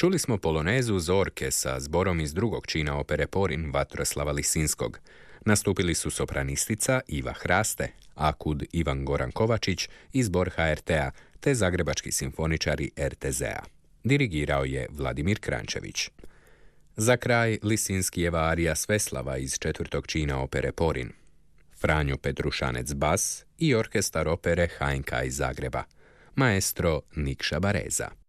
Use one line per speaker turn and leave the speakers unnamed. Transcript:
Čuli smo polonezu Zorke sa zborom iz drugog čina opere Porin Vatroslava Lisinskog. Nastupili su sopranistica Iva Hraste, akud Ivan Goran Kovačić i zbor HRT-a te zagrebački simfoničari RTZ-a. Dirigirao je Vladimir Krančević. Za kraj Lisinskijeva arija Sveslava iz četvrtog čina opere Porin. Franjo Petrušanec bas i orkestar opere HNK iz Zagreba. Maestro Nikša Bareza.